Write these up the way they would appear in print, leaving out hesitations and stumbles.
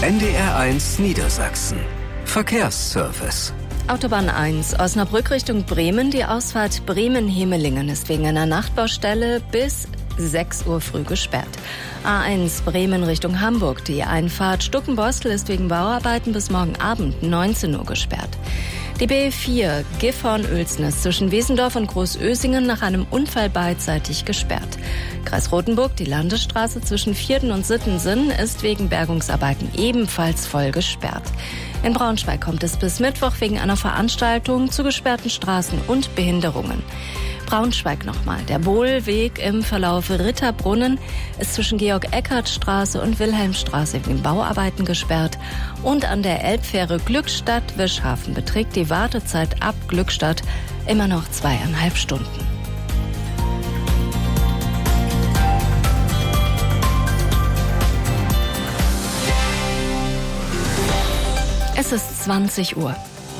NDR1 Niedersachsen. Verkehrsservice. Autobahn 1, Osnabrück Richtung Bremen. Die Ausfahrt Bremen-Hemelingen ist wegen einer Nachtbaustelle bis 6 Uhr früh gesperrt. A1 Bremen Richtung Hamburg. Die Einfahrt Stuckenbostel ist wegen Bauarbeiten bis morgen Abend 19 Uhr gesperrt. Die B4 Gifhorn-Oelsnitz zwischen Wesendorf und Großösingen nach einem Unfall beidseitig gesperrt. Kreis Rothenburg, die Landesstraße zwischen Vierten und Sittensen ist wegen Bergungsarbeiten ebenfalls voll gesperrt. In Braunschweig kommt es bis Mittwoch wegen einer Veranstaltung zu gesperrten Straßen und Behinderungen. Braunschweig nochmal. Der Bohlweg im Verlauf Ritterbrunnen ist zwischen Georg-Eckert-Straße und Wilhelmstraße wegen Bauarbeiten gesperrt. Und an der Elbfähre Glückstadt-Wischhafen beträgt die Wartezeit ab Glückstadt immer noch 2,5 Stunden. Es ist 20 Uhr.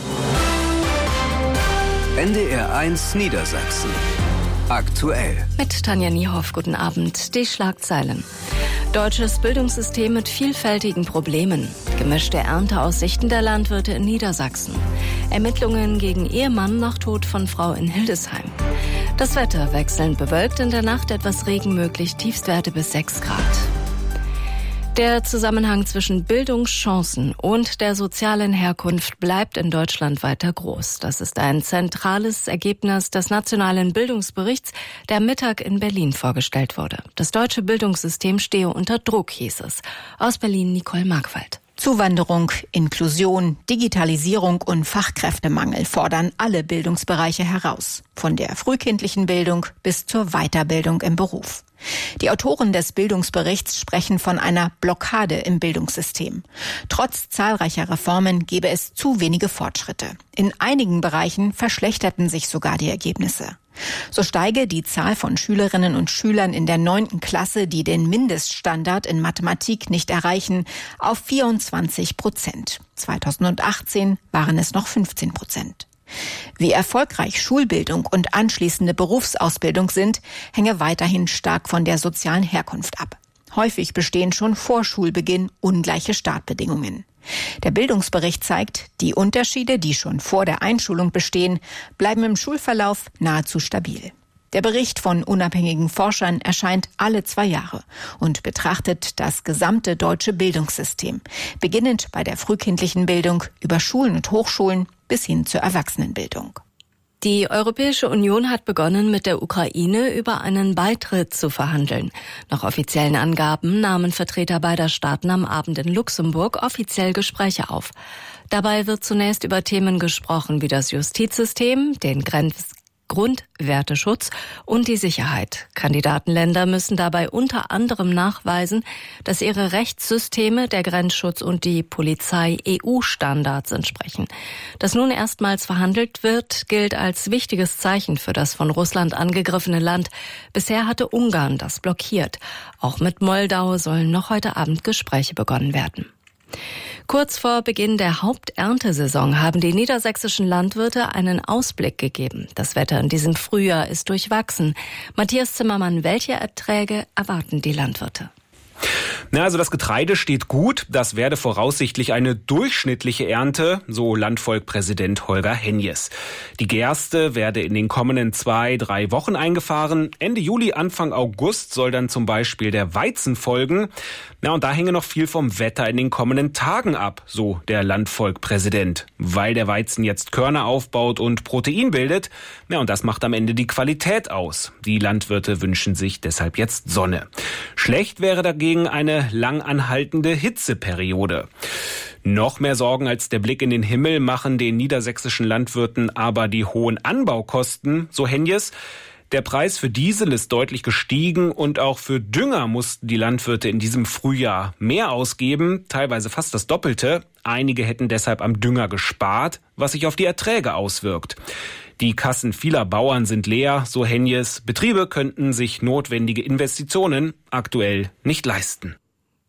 NDR1 Niedersachsen. Aktuell. Mit Tanja Niehoff, guten Abend. Die Schlagzeilen. Deutsches Bildungssystem mit vielfältigen Problemen. Gemischte Ernteaussichten der Landwirte in Niedersachsen. Ermittlungen gegen Ehemann nach Tod von Frau in Hildesheim. Das Wetter wechselnd bewölkt, in der Nacht etwas Regen möglich, Tiefstwerte bis 6 Grad. Der Zusammenhang zwischen Bildungschancen und der sozialen Herkunft bleibt in Deutschland weiter groß. Das ist ein zentrales Ergebnis des Nationalen Bildungsberichts, der am Mittag in Berlin vorgestellt wurde. Das deutsche Bildungssystem stehe unter Druck, hieß es. Aus Berlin Nicole Markwald. Zuwanderung, Inklusion, Digitalisierung und Fachkräftemangel fordern alle Bildungsbereiche heraus. Von der frühkindlichen Bildung bis zur Weiterbildung im Beruf. Die Autoren des Bildungsberichts sprechen von einer Blockade im Bildungssystem. Trotz zahlreicher Reformen gebe es zu wenige Fortschritte. In einigen Bereichen verschlechterten sich sogar die Ergebnisse. So steige die Zahl von Schülerinnen und Schülern in der 9. Klasse, die den Mindeststandard in Mathematik nicht erreichen, auf 24%. 2018 waren es noch 15%. Wie erfolgreich Schulbildung und anschließende Berufsausbildung sind, hänge weiterhin stark von der sozialen Herkunft ab. Häufig bestehen schon vor Schulbeginn ungleiche Startbedingungen. Der Bildungsbericht zeigt, die Unterschiede, die schon vor der Einschulung bestehen, bleiben im Schulverlauf nahezu stabil. Der Bericht von unabhängigen Forschern erscheint alle 2 Jahre und betrachtet das gesamte deutsche Bildungssystem, beginnend bei der frühkindlichen Bildung über Schulen und Hochschulen bis hin zur Erwachsenenbildung. Die Europäische Union hat begonnen, mit der Ukraine über einen Beitritt zu verhandeln. Nach offiziellen Angaben nahmen Vertreter beider Staaten am Abend in Luxemburg offiziell Gespräche auf. Dabei wird zunächst über Themen gesprochen wie das Justizsystem, den Grundwerteschutz und die Sicherheit. Kandidatenländer müssen dabei unter anderem nachweisen, dass ihre Rechtssysteme, der Grenzschutz und die Polizei EU-Standards entsprechen. Dass nun erstmals verhandelt wird, gilt als wichtiges Zeichen für das von Russland angegriffene Land. Bisher hatte Ungarn das blockiert. Auch mit Moldau sollen noch heute Abend Gespräche begonnen werden. Kurz vor Beginn der Haupterntesaison haben die niedersächsischen Landwirte einen Ausblick gegeben. Das Wetter in diesem Frühjahr ist durchwachsen. Matthias Zimmermann, welche Erträge erwarten die Landwirte? Also das Getreide steht gut. Das werde voraussichtlich eine durchschnittliche Ernte, so Landvolkpräsident Holger Henjes. Die Gerste werde in den kommenden 2-3 Wochen eingefahren. Ende Juli, Anfang August soll dann zum Beispiel der Weizen folgen. Und da hänge noch viel vom Wetter in den kommenden Tagen ab, so der Landvolkpräsident. Weil der Weizen jetzt Körner aufbaut und Protein bildet. Und das macht am Ende die Qualität aus. Die Landwirte wünschen sich deshalb jetzt Sonne. Schlecht wäre dagegen eine lang anhaltende Hitzeperiode. Noch mehr Sorgen als der Blick in den Himmel machen den niedersächsischen Landwirten aber die hohen Anbaukosten, so Henjes. Der Preis für Diesel ist deutlich gestiegen und auch für Dünger mussten die Landwirte in diesem Frühjahr mehr ausgeben, teilweise fast das Doppelte. Einige hätten deshalb am Dünger gespart, was sich auf die Erträge auswirkt. Die Kassen vieler Bauern sind leer, so Henjes. Betriebe könnten sich notwendige Investitionen aktuell nicht leisten.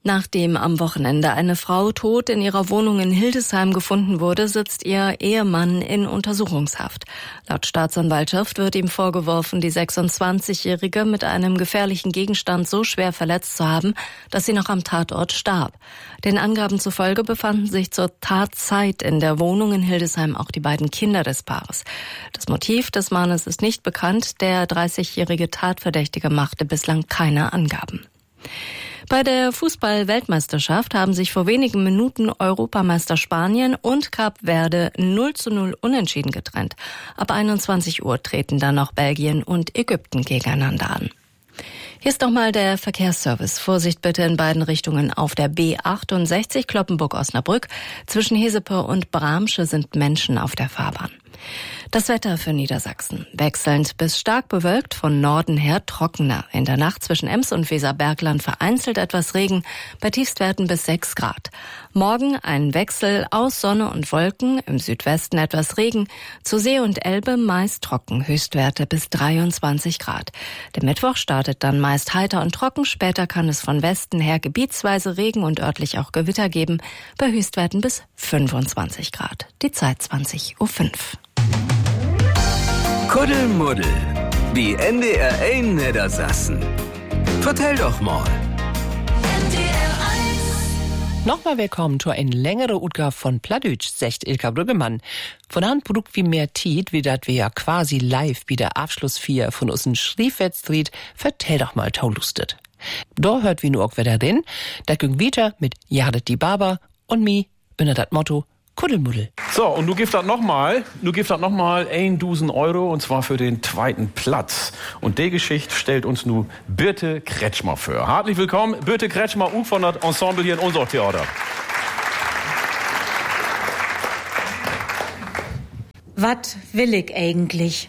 Nachdem am Wochenende eine Frau tot in ihrer Wohnung in Hildesheim gefunden wurde, sitzt ihr Ehemann in Untersuchungshaft. Laut Staatsanwaltschaft wird ihm vorgeworfen, die 26-Jährige mit einem gefährlichen Gegenstand so schwer verletzt zu haben, dass sie noch am Tatort starb. Den Angaben zufolge befanden sich zur Tatzeit in der Wohnung in Hildesheim auch die beiden Kinder des Paares. Das Motiv des Mannes ist nicht bekannt. Der 30-jährige Tatverdächtige machte bislang keine Angaben. Bei der Fußball-Weltmeisterschaft haben sich vor wenigen Minuten Europameister Spanien und Kap Verde 0:0 unentschieden getrennt. Ab 21 Uhr treten dann noch Belgien und Ägypten gegeneinander an. Hier ist nochmal der Verkehrsservice. Vorsicht bitte in beiden Richtungen auf der B68 Cloppenburg-Osnabrück. Zwischen Hesepe und Bramsche sind Menschen auf der Fahrbahn. Das Wetter für Niedersachsen. Wechselnd bis stark bewölkt, von Norden her trockener. In der Nacht zwischen Ems und Weserbergland vereinzelt etwas Regen, bei Tiefstwerten bis 6 Grad. Morgen ein Wechsel aus Sonne und Wolken, im Südwesten etwas Regen, zu See und Elbe meist trocken, Höchstwerte bis 23 Grad. Der Mittwoch startet dann meist heiter und trocken, später kann es von Westen her gebietsweise Regen und örtlich auch Gewitter geben, bei Höchstwerten bis 25 Grad. Die Zeit 20:05 Uhr. Kuddelmuddel, die NDR 1 Niedersachsen. Vertell doch mal. Nochmal willkommen zu ein längere Utgabe von Plattdeutsch, sagt Ilka Brüggemann. Von Hand Produkt wie mehr Tiet, wie dat wir ja quasi live wie der Abschluss 4 von unseren Schriefwettstreet, vertell doch mal taulustet. Da hört wie nur auch wieder drin, da ging weiter mit Jadet die Barber und mi unter dat Motto Kuddelmuddel. So, und du gibst das nochmal 1.000 Euro, und zwar für den zweiten Platz. Und die Geschichte stellt uns nu Birte Kretschmer vor. Herzlich willkommen, Birte Kretschmer, von das Ensemble hier in unser Theater. Was will ich eigentlich?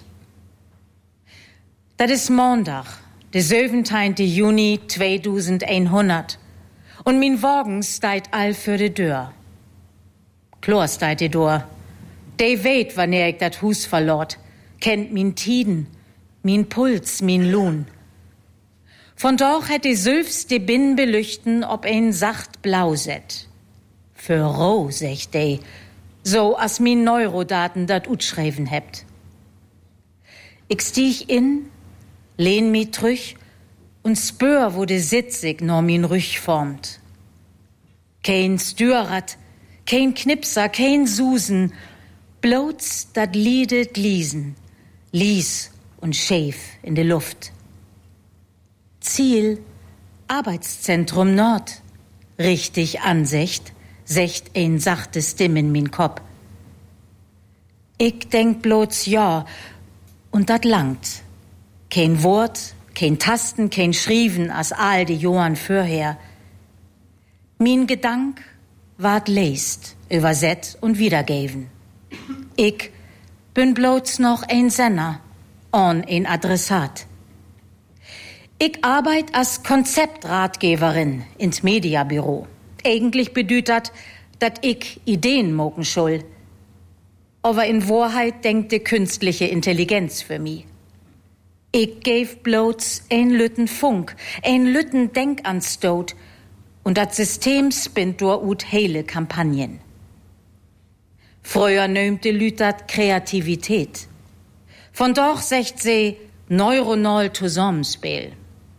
Das ist Montag, der 17. Juni 2100. Und min Wagen steht all für de Dörr. Klar steht die Dörr. De weet, wann ich dat Hus verlot. Kennt min Tiden, min Puls, min Lohn. Von doch hätt die Sülfs die Binnen belüchten, ob ein sacht blau set. Für roh, sech de, so as min Neurodaten dat utschreiben hebt. Ich stieg in, lehn mi trüch und spür, wo de Sitzig nur min Rüch formt. Kein Stürrad, kein Knipser, kein Susen, bloß dat liedet Liesen, Lies und Schäf in de Luft. Ziel, Arbeitszentrum Nord, richtig Ansicht, secht ein sachte Stimm in min Kopf. Ich denk bloß ja, und dat langt. Kein Wort, kein Tasten, kein Schrieven as all die Johann vorher. Min Gedank ward lest, überset und wiedergeben. Ich bin bloß noch ein Senner, on ein Adressat. Ich arbeite als Konzeptratgeberin ins Mediabüro. Eigentlich bedeutet dat ich Ideen moken schul. Aber in Wahrheit denkt die künstliche Intelligenz für mich. Ich gebe bloß ein Lütten Funk, ein Lütten Denkanstot, und das System spinnt durch hele Kampagnen. Früher nömte Lütert Kreativität. Von doch secht sie neuronal Zusammenspiel.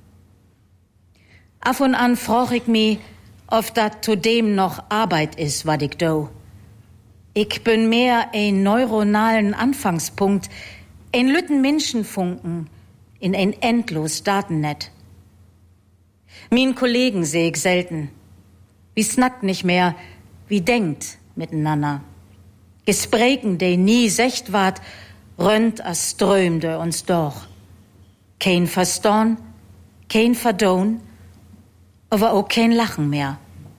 Af und an froch ich mi, ob dat zudem noch Arbeit is, wat ich do. Ich bin mehr ein neuronalen Anfangspunkt, ein Lütten Menschenfunken in ein endlos Datennet. Min Kollegen seh ich selten. Wie snackt nicht mehr, wie denkt miteinander. Gesprächen, de nie secht ward, rönt as strömde uns doch. Kein Verstorn, kein Verdon, aber auch kein Lachen mehr.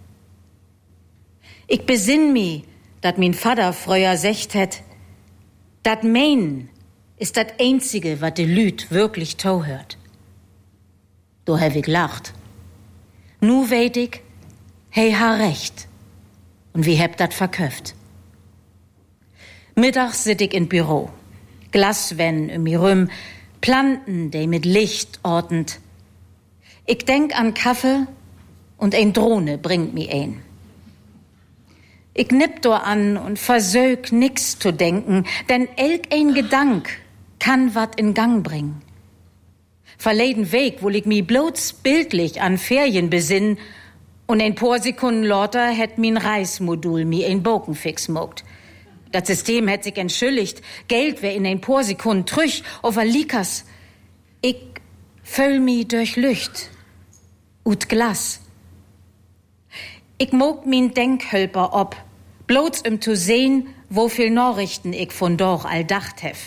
Ich besinn mi, dat min Vater früher secht het, dat Meinen ist dat einzige, wat de Lüt wirklich tau hört. Do hab ich lacht. Nu weet ich, hey ha recht. Und wie heb dat verköft. Mittags sit ich in Büro. Glaswänn um mir rum, Planten, de mit Licht ordnet. Ich denk an Kaffee und ein Drohne bringt mi ein. Ich nipp do an und versög nix zu denken, denn elk ein Gedank kann wat in Gang bringen. Verleden Weg, wo ich mi bloß bildlich an Ferien besinn und ein paar Sekunden lauter hätt min Reismodul mi ein Boken fix mogt. Das System hätt sich entschuldigt, Geld wär in ein paar Sekunden trüch, over Likas. Ich füll mi durch Lücht ut Glas. Ich mog min Denkhölper ob, bloß zu sehen, wo viel Nachrichten ich von doch all dacht hef.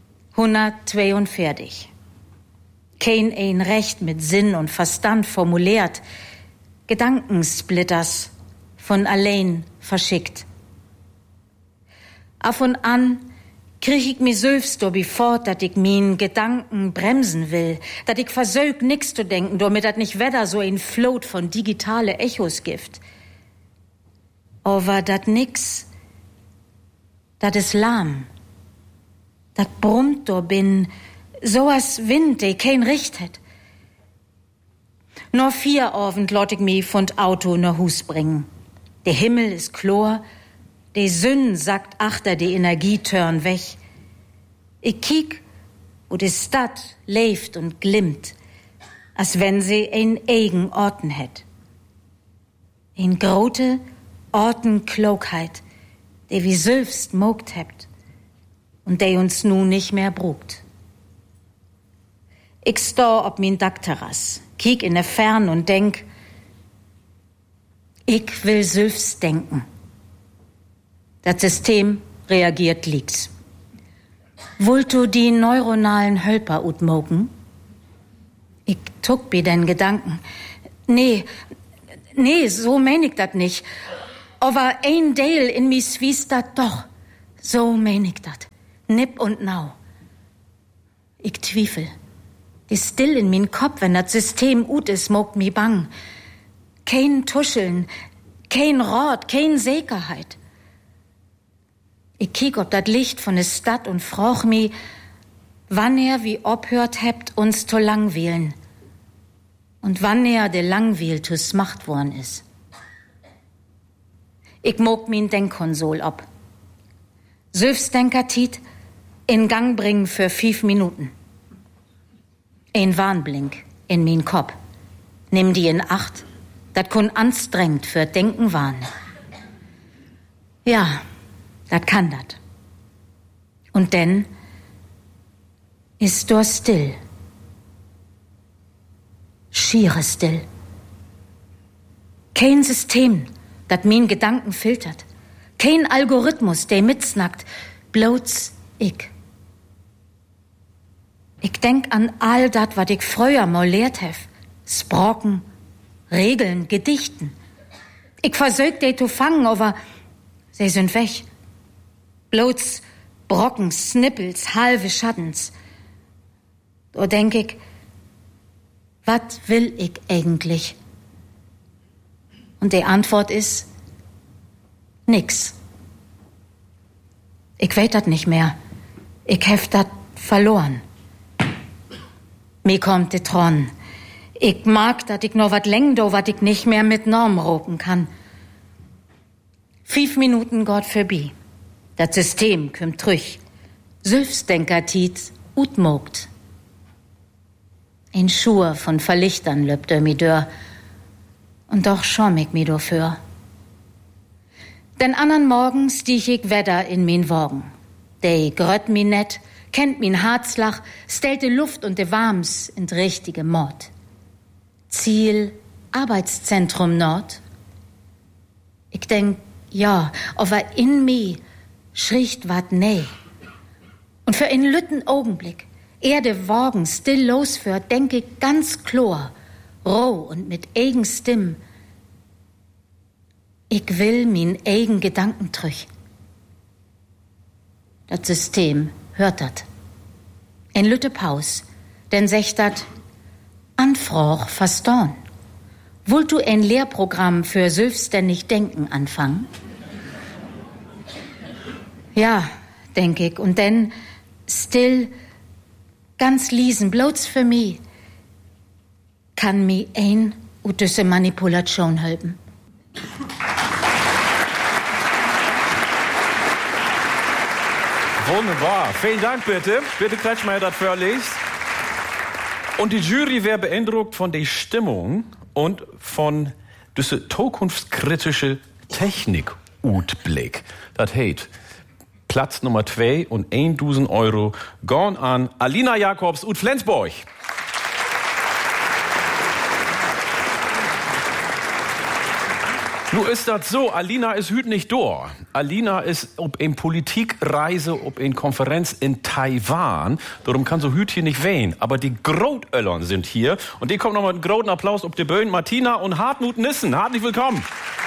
142. Kein ein Recht mit Sinn und Verstand formuliert, Gedankensplitters von allein verschickt. Af und an krieg ich mi selbst dobi fort, dat ich min Gedanken bremsen will, dat ich versög nix zu denken, damit dat nicht wedder so ein Float von digitale Echos gibt. Aber dat nix, dat is lahm. Dat brummt do bin, so as Wind, de kein Richt het. Nur 4 Abend lot ich mi von Auto nach Hus bringen. Der Himmel is chlor, de Sünn sagt achter de Energietörn weg. Ich kiek, wo de Stadt leeft und glimmt, als wenn sie ein eigen Orten hätt. Ein grote Ortenklugheit, de wie selbst mogt hebt und de uns nu nicht mehr brugt. Ich steh ob min Dachterrass, kiek in der Fern und denk, ich will selbst denken. Das System reagiert lieks. Wollt du die neuronalen Hölper utmogen? Ich tuck bi den Gedanken. Nee, so mein ich dat nicht. Aber ein Teil in mi swies dat doch. So mein ich dat. Nipp und nau. Ich zwiefel. Die still in min Kopf, wenn dat System ut is, mogt mi bang. Kein Tuscheln, kein Rat, kein Sicherheit. Ich kiek ob dat Licht von der Stadt und froch mi, wann wie obhört hebt, uns zu langweilen. Und wann de Langweil tus Macht worden is. Ich mog min Denkkonsol ob. Selbstdenkertit in Gang bringen für 5 Minuten. Ein Warnblink in min Kopf. Nimm die in Acht, dat kun anstrengt für Denken warn. Ja, dat kann dat. Und denn ist dor still. Schiere still. Kein System, dat min Gedanken filtert. Kein Algorithmus, der mitsnackt. Bloß ich. Ich denk an all dat, wat ich früher mal lehrt hef. Sprocken, Regeln, Gedichten. Ich versög de zu fangen, aber sie sind weg. Bloß Brocken, Snippels, halbe Schattens. Da denk ich, wat will ich eigentlich? Und die Antwort ist, nix. Ich weet dat nicht mehr. Ich hef dat verloren. Mir kommt de Tron. Ich mag, dat ich noch wat läng do, wat ich nicht mehr mit Norm roken kann. 5 Minuten Gott vorbei. Das System kümmt trüch. Selbstdenkertit utmogt. Ein Schur von Verlichtern löbt mi dör. Und doch schäum ich mi dafür. Denn andern Morgens stieg ich wedder in min Wagen. Dei grött mi net, kennt min Herzlach, stellte Luft und de Warms in richtige Mord. Ziel, Arbeitszentrum Nord. Ich denk, ja, aber in mi schricht wat nee. Und für einen lütten Augenblick, de Wagen still losführt, denk ich ganz klar, roh und mit eigen Stimm, ich will min eigen Gedanken trüch. Das System hört dat. Ein lütte Paus, denn sech dat, Anfrauch verstorn. Wollt du ein Lehrprogramm für selbstständig Denken anfangen? Ja, denk ich, und denn still, ganz liesen, bloß für mi, kann mi ein und diese Manipulation helfen. Wunderbar. Vielen Dank, bitte. Bitte Kretschmer, das vorliest. Und die Jury wäre beeindruckt von der Stimmung und von dieser zukunftskritische Technik-Utblick. Das heißt, Platz Nummer 2 und 1.000 Euro gehen an Alina Jacobs und Flensburg. Nu ist das so, Alina ist hüt nicht da. Alina ist ob in Politikreise, ob in Konferenz in Taiwan. Darum kann so hüt hier nicht wehen. Aber die Grotöllern sind hier. Und die kommen nochmal einen großen Applaus auf die Bühne. Martina und Hartmut Nissen. Herzlich willkommen.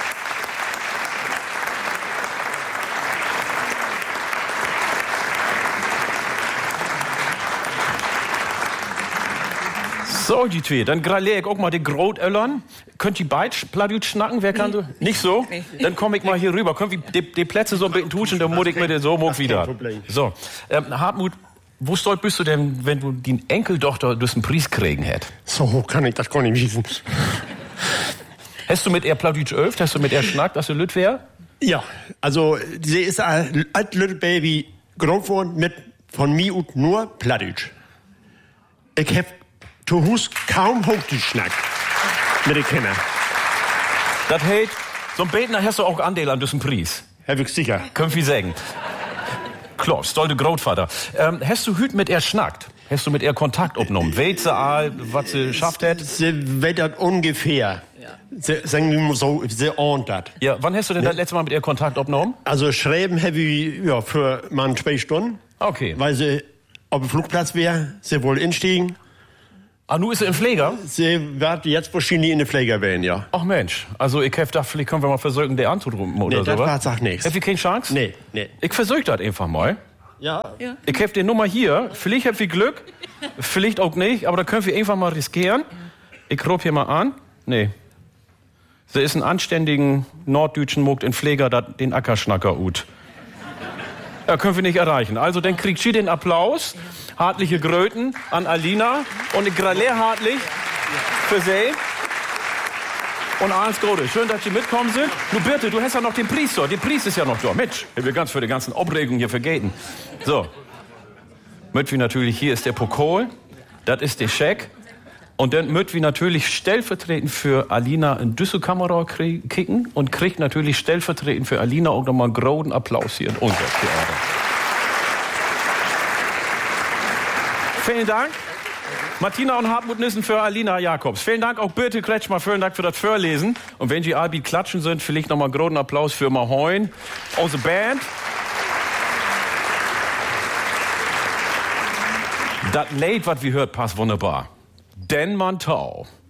So, die zwei. Dann gratuliere ich auch mal den Grotöllern. Könnt ihr beide Plattdeutsch schnacken? Wer kann so? Nicht so? Dann komme ich mal hier rüber. Können wir die Plätze so ein bisschen tuschen, dann muss ich mir den so wieder. So, Hartmut, wo stolz bist du denn, wenn du die Enkeltochter durch den Preis kriegen hätt? So hoch kann ich das gar nicht wissen. Hast du mit ihr Plattdeutsch öft? Hast du mit ihr schnackt, dass du Lüt wär? Ja, also sie ist als little Baby groß geworden mit von mir und nur Plattdeutsch. Ich hab zu Hus kaum hochgeschnackt mit den Kindern. Das heißt, so ein Betner hast du auch Anteil an diesem Preis. Hab ich sicher. Können wir sagen. Klar, stolze Großvater. Hast du hüt mit ihr schnackt? Hast du mit ihr Kontakt aufgenommen? Weet sie all, was sie schafft hat? Sie weet das ungefähr. Ja. Sagen wir mal so, sie ahnt das. Ja, wann hast du denn das letzte Mal mit ihr Kontakt aufgenommen? Also schreiben habe ich ja, für mal 2 Stunden. Okay. Weil sie auf dem Flugplatz wäre, sie wohl instiegen. Ah, nu ist sie im Pfleger? Sie wird jetzt wahrscheinlich in den Pfleger werden, ja. Ach Mensch, also ich hab da, vielleicht können wir mal versuchen, der anzudrücken oder nee, sowas. Nee, das sagt nichts. Habt ihr keine Chance? Nee. Ich versuch das einfach mal. Ja. Ich hab die Nummer hier, vielleicht habt ihr Glück, vielleicht auch nicht, aber da können wir einfach mal riskieren. Ich ruf hier mal an. Nee. Sie ist ein anständigen norddeutschen Muckt in Pfleger, den Ackerschnacker ut. Ja, können wir nicht erreichen. Also, dann kriegt sie den Applaus. Hartliche Gröten an Alina. Und ich gratuliere hartlich für sie. Und alles Gute. Schön, dass Sie mitkommen sind. Du Birte, du hast ja noch den Priester. Der Priester ist ja noch da. Mensch, ich will ganz für die ganzen Aufregungen hier vergeten. So. Mit wie natürlich, hier ist der Pokal. Das ist der Scheck. Und dann mit wie natürlich stellvertretend für Alina in Düsselkamera kicken und kriegt natürlich stellvertretend für Alina auch nochmal einen großen Applaus hier in unser Theater. Vielen Dank. Martina und Hartmut Nissen für Alina Jacobs. Vielen Dank auch Birte Kretschmer. Vielen Dank für das Vorlesen. Und wenn Sie Albi klatschen sind, vielleicht nochmal einen großen Applaus für Mahoin, unsere Band. Das Lied, was wir hört, passt wunderbar. Den Mantau.